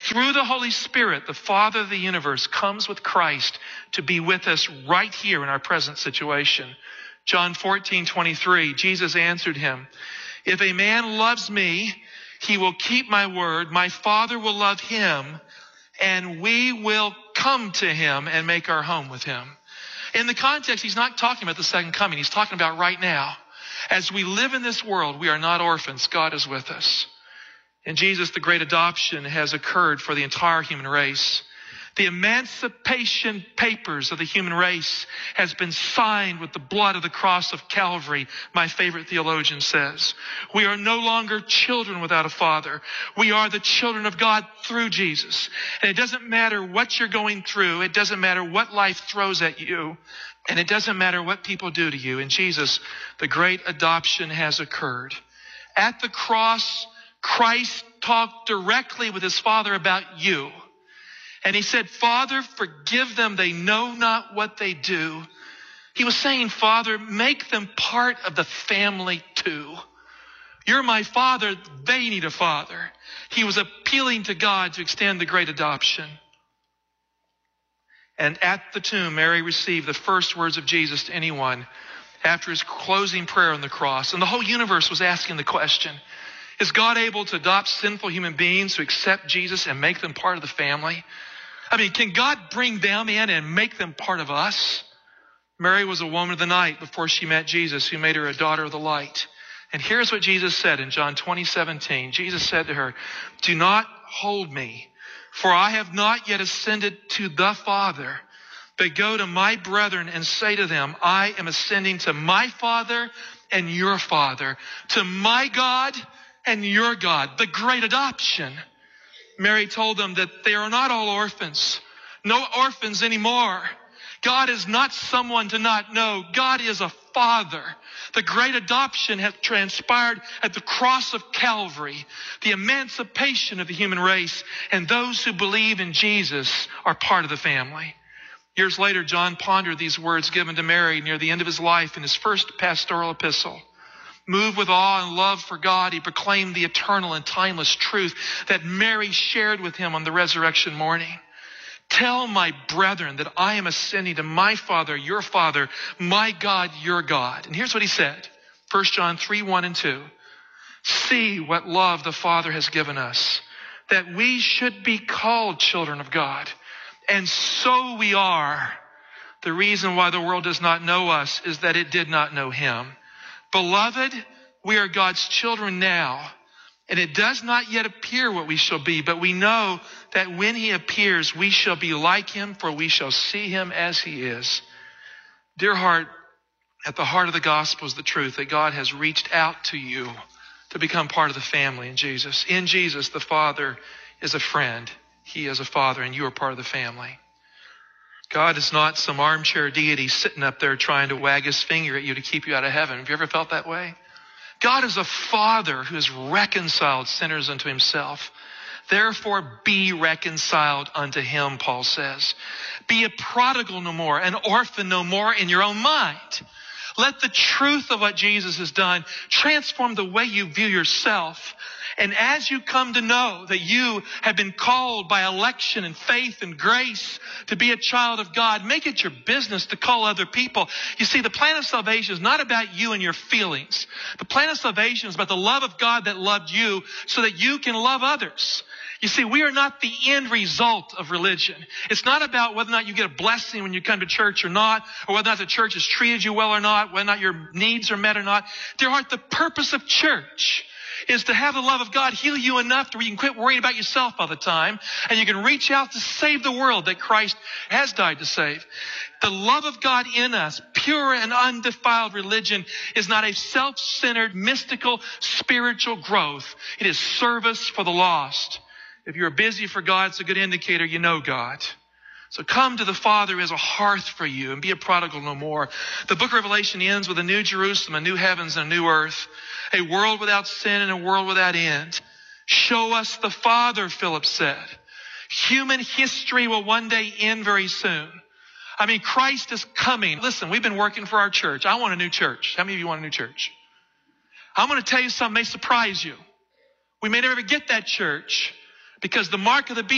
through the Holy Spirit, the Father of the universe comes with Christ to be with us right here in our present situation. John 14:23, Jesus answered him, "If a man loves me, he will keep my word. My Father will love him, and we will come to him and make our home with him." In the context, he's not talking about the second coming. He's talking about right now. As we live in this world, we are not orphans. God is with us. In Jesus, the great adoption has occurred for the entire human race. The emancipation papers of the human race has been signed with the blood of the cross of Calvary, my favorite theologian says. We are no longer children without a father. We are the children of God through Jesus. And it doesn't matter what you're going through. It doesn't matter what life throws at you. And it doesn't matter what people do to you. In Jesus, the great adoption has occurred. At the cross, Christ talked directly with his Father about you. And he said, "Father, forgive them. They know not what they do." He was saying, "Father, make them part of the family too. You're my Father. They need a father." He was appealing to God to extend the great adoption. And at the tomb, Mary received the first words of Jesus to anyone after his closing prayer on the cross. And the whole universe was asking the question, is God able to adopt sinful human beings who accept Jesus and make them part of the family? I mean, can God bring them in and make them part of us? Mary was a woman of the night before she met Jesus, who made her a daughter of the light. And here's what Jesus said in John 20:17. Jesus said to her, "Do not hold me, for I have not yet ascended to the Father, but go to my brethren and say to them, I am ascending to my Father and your Father, to my God and your God," the great adoption. Mary told them that they are not all orphans. No orphans anymore. God is not someone to not know. God is a Father. The great adoption has transpired at the cross of Calvary. The emancipation of the human race. And those who believe in Jesus are part of the family. Years later, John pondered these words given to Mary near the end of his life in his first pastoral epistle. Moved with awe and love for God, he proclaimed the eternal and timeless truth that Mary shared with him on the resurrection morning. "Tell my brethren that I am ascending to my Father, your Father, my God, your God." And here's what he said. 1 John 3:1 and 2. "See what love the Father has given us, that we should be called children of God. And so we are. The reason why the world does not know us is that it did not know him. Beloved, we are God's children now, and it does not yet appear what we shall be, but we know that when he appears, we shall be like him, for we shall see him as he is." Dear heart, at the heart of the gospel is the truth that God has reached out to you to become part of the family in Jesus. In Jesus, the Father is a friend. He is a father, and you are part of the family. God is not some armchair deity sitting up there trying to wag his finger at you to keep you out of heaven. Have you ever felt that way? God is a Father who has reconciled sinners unto himself. Therefore, be reconciled unto him, Paul says. Be a prodigal no more, an orphan no more in your own mind. Let the truth of what Jesus has done transform the way you view yourself. And as you come to know that you have been called by election and faith and grace to be a child of God, make it your business to call other people. You see, the plan of salvation is not about you and your feelings. The plan of salvation is about the love of God that loved you so that you can love others. You see, we are not the end result of religion. It's not about whether or not you get a blessing when you come to church or not, or whether or not the church has treated you well or not, whether or not your needs are met or not. Dear heart, the purpose of church is to have the love of God heal you enough to where you can quit worrying about yourself all the time, and you can reach out to save the world that Christ has died to save. The love of God in us, pure and undefiled religion, is not a self-centered, mystical, spiritual growth. It is service for the lost. If you're busy for God, it's a good indicator you know God. So come to the Father who has a hearth for you and be a prodigal no more. The book of Revelation ends with a new Jerusalem, a new heavens, and a new earth. A world without sin and a world without end. Show us the Father, Philip said. Human history will one day end very soon. I mean, Christ is coming. Listen, we've been working for our church. I want a new church. How many of you want a new church? I'm going to tell you something that may surprise you. We may never get that church because the mark of the beast